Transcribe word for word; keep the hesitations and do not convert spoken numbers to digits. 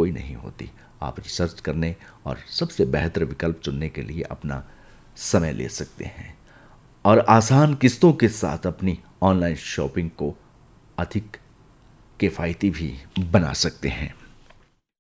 कोई नहीं होती। आप रिसर्च करने और सबसे बेहतर विकल्प चुनने के लिए अपना समय ले सकते हैं और आसान किस्तों के साथ अपनी ऑनलाइन शॉपिंग को अधिक किफ़ायती भी बना सकते हैं।